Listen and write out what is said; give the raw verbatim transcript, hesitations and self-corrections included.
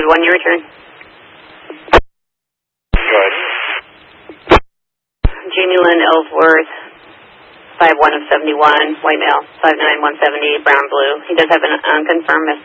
David one, your return. Good. Jamie Lynn Ellsworth, five one of seventy-one, white male, five nine, one seventy, brown blue. He does have an unconfirmed